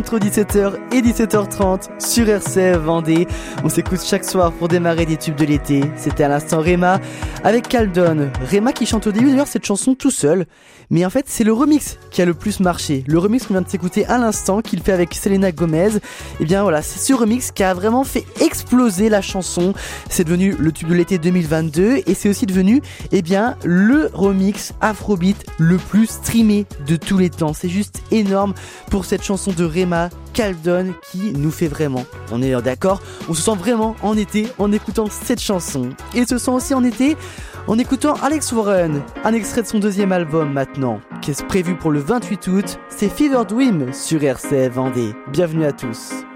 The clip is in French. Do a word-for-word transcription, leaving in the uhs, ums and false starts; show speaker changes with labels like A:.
A: Entre dix-sept heures et dix-sept heures trente sur R C F Vendée. On s'écoute chaque soir pour démarrer des tubes de l'été. C'était à l'instant Rema avec Caldon. Rema qui chante au début d'ailleurs cette chanson tout seul. Mais en fait c'est le remix qui a le plus marché. Le remix qu'on vient de s'écouter à l'instant, qu'il fait avec Selena Gomez. Et bien voilà, c'est ce remix qui a vraiment fait exploser la chanson. C'est devenu le tube de l'été deux mille vingt-deux. Et c'est aussi devenu eh bien, le remix Afrobeat le plus streamé de tous les temps. C'est juste énorme pour cette chanson de Rema, Caldon, qui nous fait vraiment, on est d'accord, on se sent vraiment en été en écoutant cette chanson. Et se sent aussi en été en écoutant Alex Warren, un extrait de son deuxième album maintenant, qui est prévu pour le vingt-huit août. C'est Fever Dream sur R C F Vendée. Bienvenue à tous.